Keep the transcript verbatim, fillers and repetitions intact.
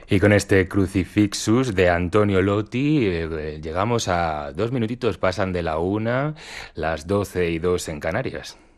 Y con este Crucifixus de Antonio Lotti, eh, llegamos a dos minutitos, pasan de la una, las doce y dos en Canarias.